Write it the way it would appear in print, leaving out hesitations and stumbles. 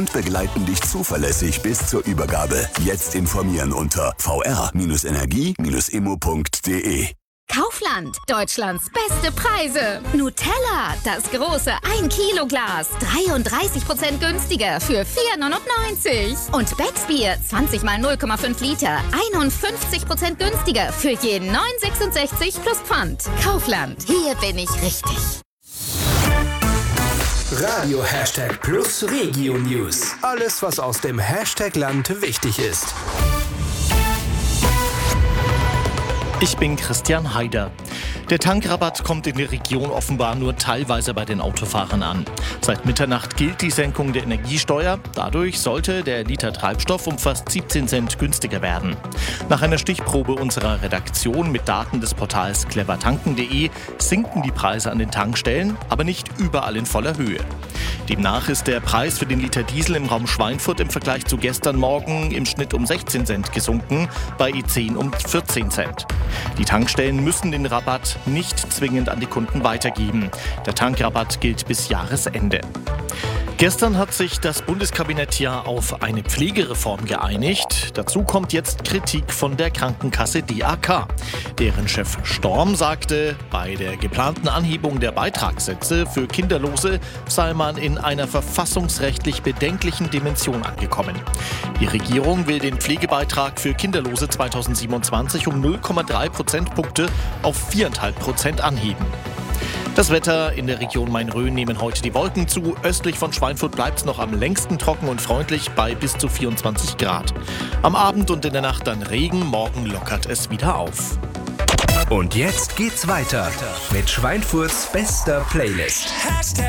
und begleiten dich zuverlässig bis zur Übergabe. Jetzt informieren unter vr-energie-immo.de. Kaufland, Deutschlands beste Preise. Nutella, das große 1-Kilo-Glas, 33% günstiger für 4,99. Und Becksbier, 20 mal 0,5 Liter, 51% günstiger für je 9,66 plus Pfand. Kaufland, hier bin ich richtig. Radio #Plus Regio News. Alles, was aus dem Hashtag-Land wichtig ist. Ich bin Christian Haider. Der Tankrabatt kommt in der Region offenbar nur teilweise bei den Autofahrern an. Seit Mitternacht gilt die Senkung der Energiesteuer. Dadurch sollte der Liter Treibstoff um fast 17 Cent günstiger werden. Nach einer Stichprobe unserer Redaktion mit Daten des Portals clevertanken.de sinken die Preise an den Tankstellen, aber nicht überall in voller Höhe. Demnach ist der Preis für den Liter Diesel im Raum Schweinfurt im Vergleich zu gestern Morgen im Schnitt um 16 Cent gesunken, bei E10 um 14 Cent. Die Tankstellen müssen den Rabatt nicht zwingend an die Kunden weitergeben. Der Tankrabatt gilt bis Jahresende. Gestern hat sich das Bundeskabinett ja auf eine Pflegereform geeinigt. Dazu kommt jetzt Kritik von der Krankenkasse DAK. Deren Chef Storm sagte, bei der geplanten Anhebung der Beitragssätze für Kinderlose sei man in einer verfassungsrechtlich bedenklichen Dimension angekommen. Die Regierung will den Pflegebeitrag für Kinderlose 2027 um 0,3 Prozentpunkte auf 4,5% anheben. Das Wetter in der Region Main-Rhön nehmen heute die Wolken zu. Östlich von Schweinfurt bleibt es noch am längsten trocken und freundlich bei bis zu 24 Grad. Am Abend und in der Nacht dann Regen, morgen lockert es wieder auf. Und jetzt geht's weiter mit Schweinfurts bester Playlist.